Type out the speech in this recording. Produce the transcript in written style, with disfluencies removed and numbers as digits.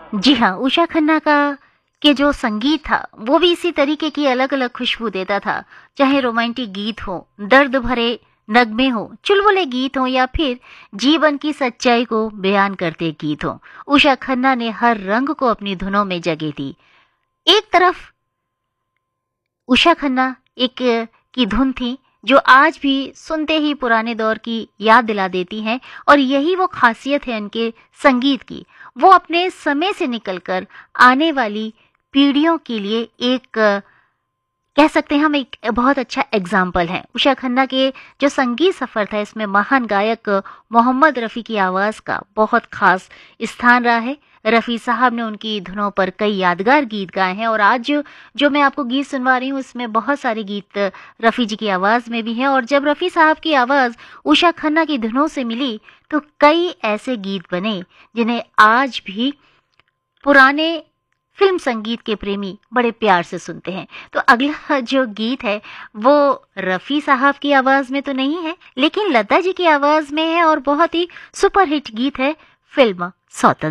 जी हाँ, उषा खन्ना का के जो संगीत था, वो भी इसी तरीके की अलग-अलग खुशबू देता था। चाहे रोमांटिक गीत हो, दर्द भरे नगमे हो, चुलबुले गीत हो या फिर जीवन की सच्चाई को बयान करते गीत हो, उषा खन्ना ने हर रंग को अपनी धुनों में जगह दी। एक तरफ उषा खन्ना एक की धुन थी जो आज भी सुनते ही पुराने दौर की याद दिला देती हैं और यही वो खासियत है उनके संगीत की। वो अपने समय से निकलकर आने वाली पीढ़ियों के लिए एक कह सकते हैं हम एक बहुत अच्छा एग्जाम्पल है। उषा खन्ना के जो संगीत सफ़र था इसमें महान गायक मोहम्मद रफ़ी की आवाज़ का बहुत ख़ास स्थान रहा है। रफ़ी साहब ने उनकी धुनों पर कई यादगार गीत गाए हैं और आज जो मैं आपको गीत सुनवा रही हूँ इसमें बहुत सारे गीत रफ़ी जी की आवाज़ में भी हैं और जब रफ़ी साहब की आवाज़ उषा खन्ना की धुनों से मिली तो कई ऐसे गीत बने जिन्हें आज भी पुराने फिल्म संगीत के प्रेमी बड़े प्यार से सुनते हैं। तो अगला जो गीत है वो रफ़ी साहब की आवाज़ में तो नहीं है लेकिन लता जी की आवाज़ में है और बहुत ही सुपरहिट गीत है फिल्म सौतन।